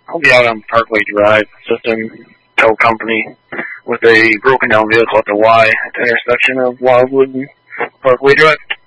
I'll be out on Parkway Drive, System Tow Company, with a broken down vehicle at the Y at the intersection of Wildwood and Parkway Drive.